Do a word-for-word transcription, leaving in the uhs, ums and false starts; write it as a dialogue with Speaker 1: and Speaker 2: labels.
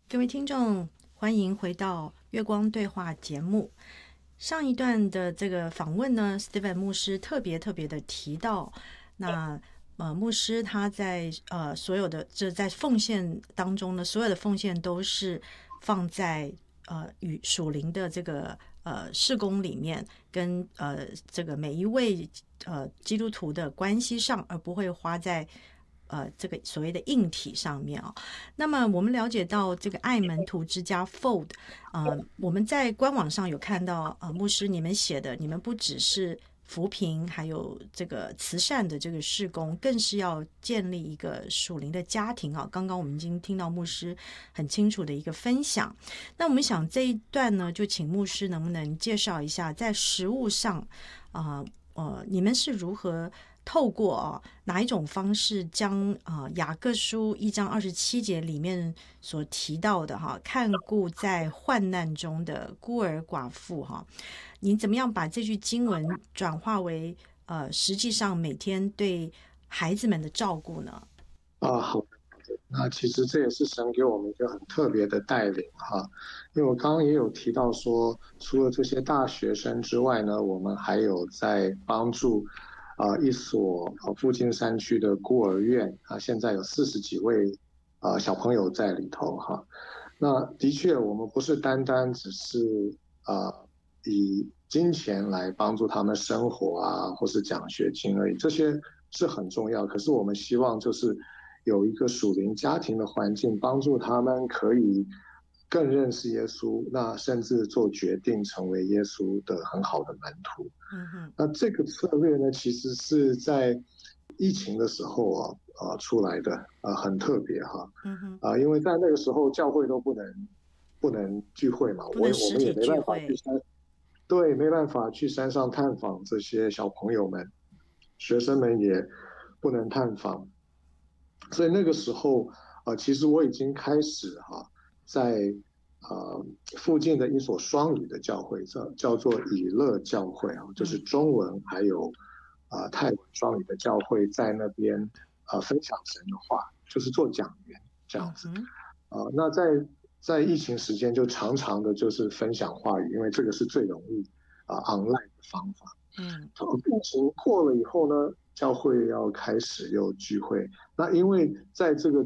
Speaker 1: 各位听众，欢迎回到月光对话节目。上一段的这个访问呢 ，Steven 牧师特别特别的提到，那呃，牧师他在呃所有的这在奉献当中呢，所有的奉献都是放在呃与属灵的这个呃事工里面，跟呃这个每一位呃基督徒的关系上，而不会花在呃这个所谓的硬体上面啊。那么我们了解到这个爱门徒之家 Fold， 呃，我们在官网上有看到呃牧师你们写的，你们不只是扶贫，还有这个慈善的这个事工，更是要建立一个属灵的家庭啊。刚刚我们已经听到牧师很清楚的一个分享，那我们想这一段呢，就请牧师能不能介绍一下，在实务上，啊呃，呃，你们是如何透过啊哪一种方式将啊雅各书一章二十七节里面所提到的哈，看顾在患难中的孤儿寡妇哈，你怎么样把这句经文转化为呃实际上每天对孩子们的照顾呢？
Speaker 2: 啊，好的。那其实这也是神给我们一个很特别的带领哈，因为我刚刚也有提到说，除了这些大学生之外呢，我们还有在帮助啊、呃一所呃附近山区的孤儿院啊，现在有四十几位啊、呃小朋友在里头哈。那的确，我们不是单单只是啊、呃以金钱来帮助他们生活啊，或是奖学金而已，这些是很重要。可是我们希望就是有一个属灵家庭的环境，帮助他们可以更认识耶稣，那甚至做决定成为耶稣的很好的门徒。
Speaker 1: 嗯哼。
Speaker 2: 那这个策略呢，其实是在疫情的时候啊，啊出来的，啊很特别哈。
Speaker 1: 嗯哼。
Speaker 2: 啊，因为在那个时候教会都不能不能聚会嘛，
Speaker 1: 不能
Speaker 2: 我我
Speaker 1: 实体
Speaker 2: 们也没办法去
Speaker 1: 聚会。
Speaker 2: 山，对，没办法去山上探访这些小朋友们，学生们也不能探访，所以那个时候，呃，其实我已经开始哈、在呃附近的一所双语的教会，叫叫做以乐教会啊，就是
Speaker 1: 嗯。
Speaker 2: 中文还有啊、呃泰文双语的教会，在那边呃分享神的话，就是做讲员这样子。
Speaker 1: 嗯哼。
Speaker 2: 呃，那在在疫情时间就常常的就是分享话语，因为这个是最容易啊、呃 online 的方法。
Speaker 1: 嗯。
Speaker 2: 疫情过了以后呢，教会要开始又聚会，那因为在这个